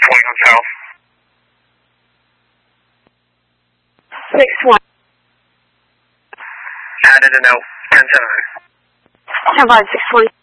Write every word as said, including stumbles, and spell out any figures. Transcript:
one Hotel. six one. Added a note. ten ten. ten five six twenty.